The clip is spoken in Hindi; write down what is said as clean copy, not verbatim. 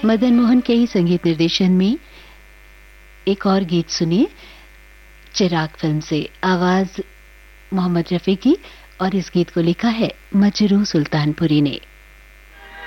मदन मोहन के ही संगीत निर्देशन में एक और गीत सुनिए चिराग फिल्म से। आवाज मोहम्मद रफी की और इस गीत को लिखा है मजरू सुल्तानपुरी ने।